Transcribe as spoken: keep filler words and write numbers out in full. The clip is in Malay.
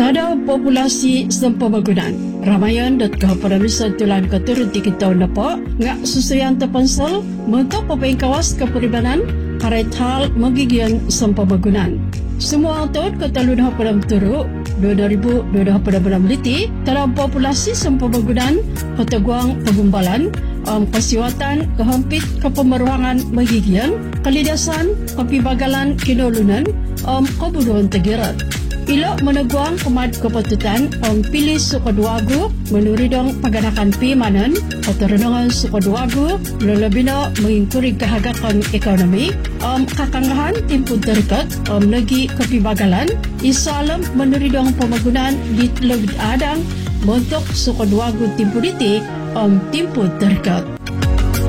Tada populasi sempamagunan, Ramayan dat kahaparan tulan keturut dikitaw na po nga susuyan tapansal mentok papengkawas keperibanan karet hal magigyan sempamagunan. Semua tahun ketalun hapadam turu dua ribu dua puluh enam liti dalam populasi sempamagunan Hoteguang Pagumbalan um, pasiwatan kehampit kepemeruangan magigian kalidasan kapibagalan kinolunan um, kabuduan tegirat. Ilo meneguang kemad kepatutan om pilih sukaduagu menuridong paganakan pimanan atau renungan sukaduagu lelebina mengingkuri kehagakan ekonomi om kakanggahan timpun terdekat om lagi kepibagalan isalam menuridong pemagunan di lebih adang bentuk sukaduagu timpun iti om timpun terdekat.